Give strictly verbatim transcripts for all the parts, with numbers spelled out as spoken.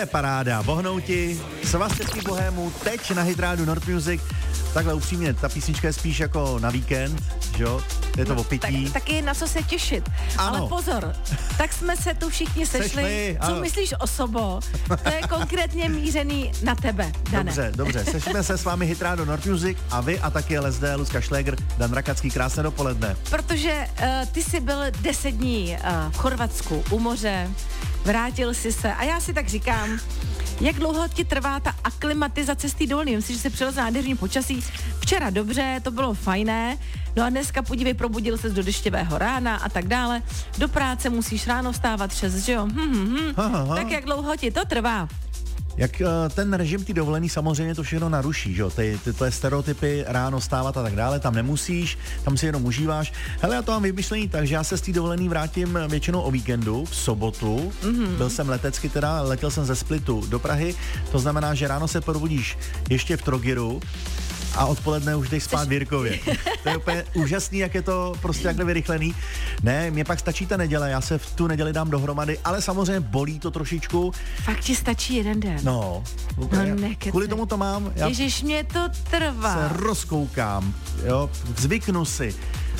je paráda. Bohnouti, Svaztecký bohému, teď na Hitrádu Nord Music. Takhle upřímně, ta písnička je spíš jako na víkend, že jo? Je to no, o pití. Tak, taky na co se těšit. Ano. Ale pozor, tak jsme se tu všichni sešli. Sešli, co ano. myslíš osobo? To je konkrétně mířený na tebe, Dane. Dobře, dobře. Sešíme se s vámi Hitrádo Nord Music a vy a taky L S D, Lucka Šlégr, Dan Rakacký, krásné dopoledne. Protože uh, ty jsi byl deset dní uh, v Chorvatsku u moře, vrátil jsi se a já si tak říkám, jak dlouho ti trvá ta aklimatizace z té dovolené? Myslím, že jsi přijel z nádherný počasí. Včera dobře, to bylo fajné. No a dneska podívej, probudil ses do dešťového rána a tak dále. Do práce musíš ráno vstávat šest, že jo? Hm, hm, hm. Ha, ha, ha. Tak jak dlouho ti to trvá? Jak uh, ten režim ty dovolený samozřejmě to všechno naruší, že jo, ty, ty tvoje stereotypy, ráno stávat a tak dále, tam nemusíš, tam si jenom užíváš. Hele, já to mám vymyšlený tak, že já se z té dovolený vrátím většinou o víkendu, v sobotu, mm-hmm. byl jsem letecky teda, letěl jsem ze Splitu do Prahy, to znamená, že ráno se probudíš ještě v Trogiru, a odpoledne už jdeš spát v Jirkově. To je úplně úžasný, jak je to prostě takhle vyrychlený. Ne, mě pak stačí ta neděle, já se v tu neděli dám dohromady, ale samozřejmě bolí to trošičku. Fakt ti stačí jeden den? No, no nekecej. Kvůli tomu to mám. Já Ježiš, mě to trvá. se rozkoukám, jo, zvyknu si.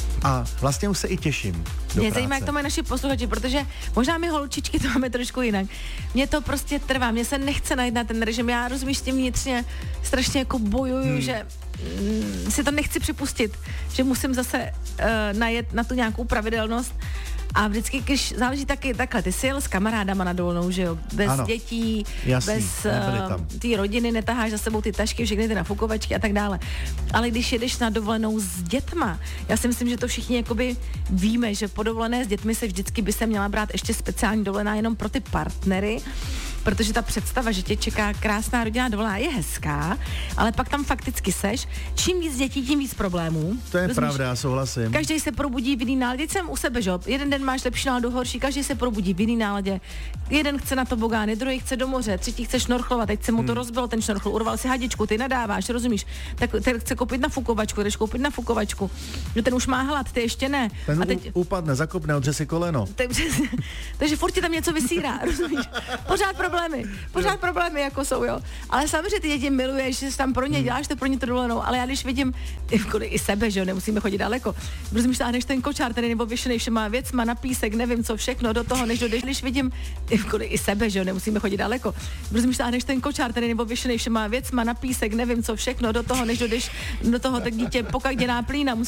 A vlastně už se i těším. Mě zajímá, jak to mají naši posluchači, protože možná my holčičky to máme trošku jinak. Mně to prostě trvá, mně se nechce najít na ten režim, já rozumíš, s tím vnitřně strašně jako bojuju, hmm. že mm, si to nechci připustit, že musím zase uh, najet na tu nějakou pravidelnost. A vždycky, když záleží taky takhle, ty jsi jel s kamarádama na dovolenou, že jo, bez ano. dětí, Jasný, bez uh, té rodiny, netaháš za sebou ty tašky, všechny ty nafukovačky a tak dále. Ale když jedeš na dovolenou s dětma, já si myslím, že to všichni jakoby víme, že po dovolené s dětmi se vždycky by se měla brát ještě speciální dovolená jenom pro ty partnery, protože ta představa, že tě čeká krásná rodinná dovolená, je hezká, ale pak tam fakticky seš. Čím víc dětí, tím víc problémů. To je rozumíš? pravda, já souhlasím. Každý se probudí v jiný náladě, jsem u sebe, že? Jeden den máš lepší náladu, horší, každý se probudí v jiný náladě. Jeden chce na tobogány, druhý chce do moře, třetí chce šnorchlovat, teď se mu to hmm. rozbilo ten šnorchl, urval si hadičku, ty nadáváš, rozumíš? Tak ten chce koupit na fukovačku, jdeš koupit na fukovačku. No ten už má hlad, ty ještě ne. Ten a teď upadne, zakopne, odře si koleno. Takže furt ti tam něco vysírá, rozumíš? Pořád problémy, pořád problémy jako jsou, jo. Ale samozřejmě ty děti miluješ, že jsi tam pro ně, děláš to pro ně to dovolenou, ale já když vidím i sebe, že jo, nemusíme chodit daleko. Rozumíš, táhneš ten kočár tady nebo věšenej všema věcma na písek, nevím co všechno, do toho, než dojdeš, když vidím i sebe, že jo, nemusíme chodit daleko. Rozumíš, táhneš ten kočár tady nebo věšenej všema věcma na písek, nevím co všechno, do toho, než dojdeš do toho, tak dítě pokajděná plína,